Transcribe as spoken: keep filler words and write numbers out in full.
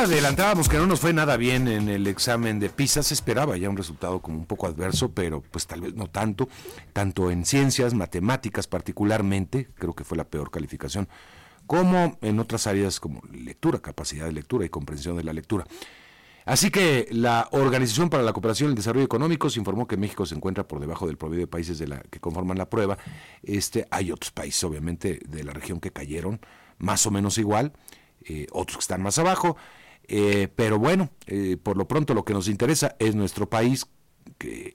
adelantábamos que no nos fue nada bien en el examen de PISA. Se esperaba ya un resultado como un poco adverso, pero pues tal vez no tanto, tanto en ciencias, matemáticas particularmente, creo que fue la peor calificación, como en otras áreas como lectura, capacidad de lectura y comprensión de la lectura. Así que la Organización para la Cooperación y el Desarrollo Económico se informó que México se encuentra por debajo del promedio de países de la, que conforman la prueba. Este, hay otros países, obviamente, de la región que cayeron más o menos igual, eh, otros que están más abajo, eh, pero bueno, eh, por lo pronto lo que nos interesa es nuestro país, que